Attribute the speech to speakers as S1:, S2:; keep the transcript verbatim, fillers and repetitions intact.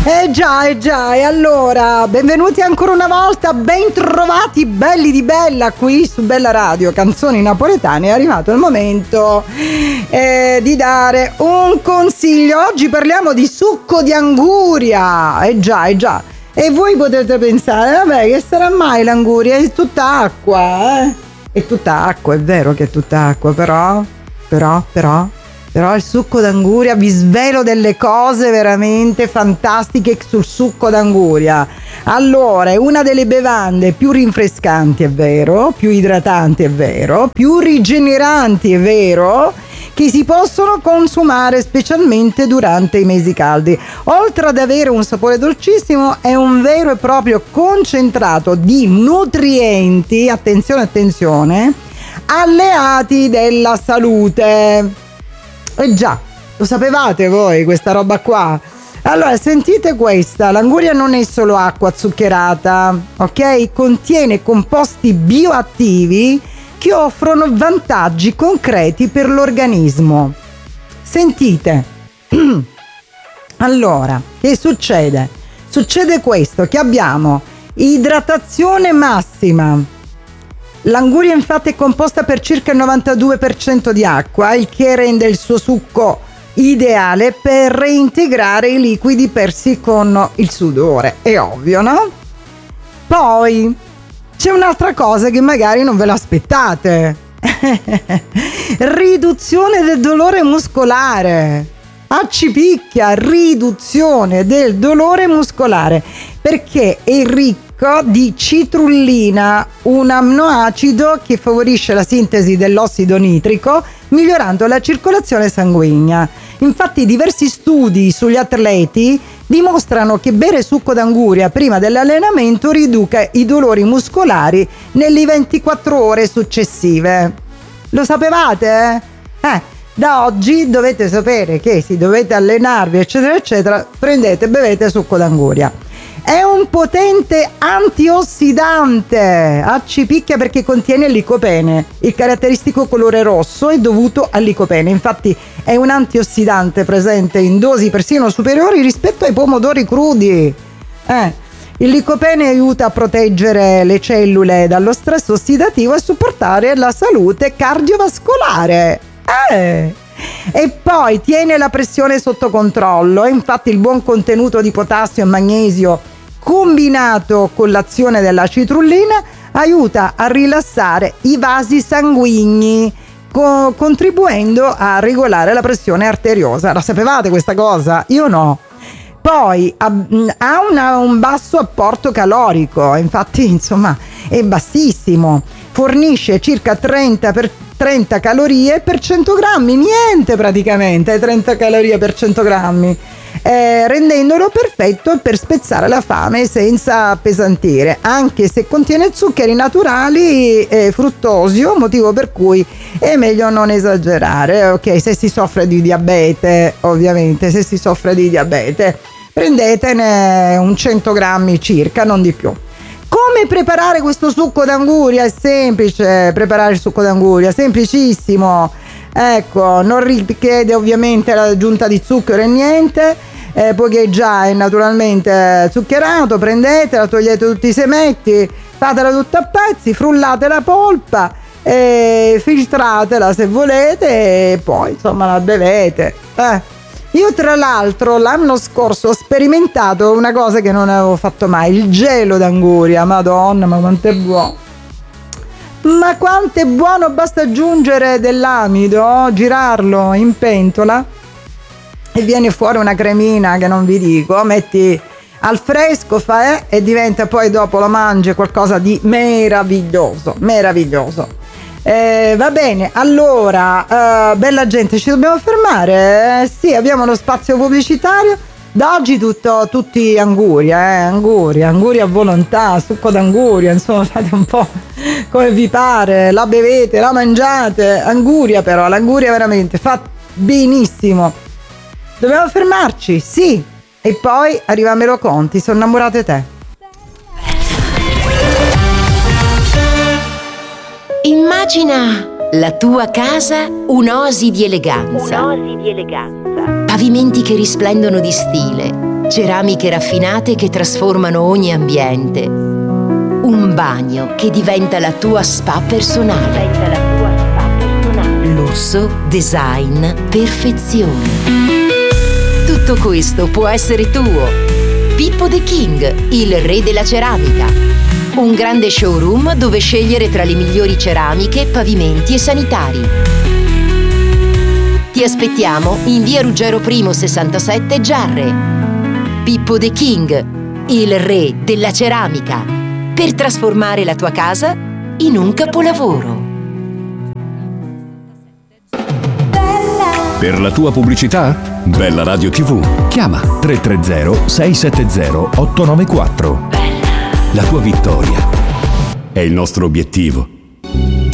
S1: Eh già, eh già, e allora, benvenuti ancora una volta, ben trovati belli di Bella qui su Bella Radio, canzoni napoletane. È arrivato il momento eh, di dare un consiglio. Oggi parliamo di succo di anguria, eh già, eh già. E voi potete pensare, vabbè, che sarà mai l'anguria? È tutta acqua, eh? È tutta acqua, è vero che è tutta acqua, però, però, però... Però il succo d'anguria, vi svelo delle cose veramente fantastiche sul succo d'anguria. Allora, è una delle bevande più rinfrescanti, è vero, più idratanti, è vero, più rigeneranti, è vero, che si possono consumare specialmente durante i mesi caldi. Oltre ad avere un sapore dolcissimo, è un vero e proprio concentrato di nutrienti, attenzione, attenzione, alleati della salute. Eh già, lo sapevate voi questa roba qua? Allora, sentite questa, l'anguria non è solo acqua zuccherata, ok? Contiene composti bioattivi che offrono vantaggi concreti per l'organismo. Sentite. Allora, che succede? Succede questo, che abbiamo idratazione massima. L'anguria infatti è composta per circa il novantadue per cento di acqua, il che rende il suo succo ideale per reintegrare i liquidi persi con il sudore. È ovvio, no? Poi c'è un'altra cosa che magari non ve l'aspettate. Riduzione del dolore muscolare. Accipicchia, riduzione del dolore muscolare, perché è ricco di citrullina, un aminoacido che favorisce la sintesi dell'ossido nitrico, migliorando la circolazione sanguigna. Infatti diversi studi sugli atleti dimostrano che bere succo d'anguria prima dell'allenamento riduca i dolori muscolari nelle ventiquattro ore successive. Lo sapevate? Eh? eh Da oggi dovete sapere che se dovete allenarvi eccetera eccetera, prendete, bevete succo d'anguria. È un potente antiossidante, accipicchia perché contiene il licopene. Il caratteristico colore rosso è dovuto al licopene, infatti è un antiossidante presente in dosi persino superiori rispetto ai pomodori crudi. Eh. Il licopene aiuta a proteggere le cellule dallo stress ossidativo e supportare la salute cardiovascolare. Eh. E poi tiene la pressione sotto controllo, infatti il buon contenuto di potassio e magnesio combinato con l'azione della citrullina aiuta a rilassare i vasi sanguigni, co- contribuendo a regolare la pressione arteriosa. La sapevate questa cosa? Io no. Poi ha, ha una, un basso apporto calorico, infatti insomma è bassissimo, fornisce circa trenta per trenta calorie per cento grammi, niente praticamente, trenta calorie per cento grammi, eh, rendendolo perfetto per spezzare la fame senza appesantire, anche se contiene zuccheri naturali e fruttosio, motivo per cui è meglio non esagerare, ok? Se si soffre di diabete, ovviamente, se si soffre di diabete, prendetene un cento grammi circa, non di più. Come preparare questo succo d'anguria? È semplice preparare il succo d'anguria, semplicissimo. Ecco, non richiede ovviamente l'aggiunta di zucchero e niente, eh, poiché già è naturalmente zuccherato. Prendetela, togliete tutti i semetti, fatela tutta a pezzi, frullate la polpa, e filtratela se volete e poi insomma la bevete. Eh. Io tra l'altro l'anno scorso ho sperimentato una cosa che non avevo fatto mai, il gelo d'anguria. Madonna, ma quanto è buono! Ma quanto è buono! Basta aggiungere dell'amido, girarlo in pentola e viene fuori una cremina che non vi dico. Metti al fresco, fa, eh, e diventa poi dopo lo mangi qualcosa di meraviglioso, meraviglioso. Eh, va bene, allora, uh, bella gente, ci dobbiamo fermare? Eh, sì, abbiamo lo spazio pubblicitario. Da oggi tutto, tutti anguria, eh, anguria, anguria a volontà, succo d'anguria, insomma, fate un po' come vi pare, la bevete, la mangiate, anguria però, l'anguria veramente fa benissimo. Dobbiamo fermarci, sì, e poi arriva Melo Conti, sono innamorate te.
S2: Immagina la tua casa un'oasi di eleganza.
S3: Un'oasi di eleganza.
S2: Pavimenti che risplendono di stile, ceramiche raffinate che trasformano ogni ambiente. Un bagno che diventa la tua spa personale. Diventa la tua spa personale. Lusso, design, perfezione. Tutto questo può essere tuo. Pippo The King, il re della ceramica. Un grande showroom dove scegliere tra le migliori ceramiche, pavimenti e sanitari. Ti aspettiamo in via Ruggero I sessantasette Giarre. Pippo The King, il re della ceramica, per trasformare la tua casa in un capolavoro.
S3: Per la tua pubblicità? Bella Radio tivù. Chiama tre tre zero sei sette zero otto nove quattro. La tua vittoria è il nostro obiettivo.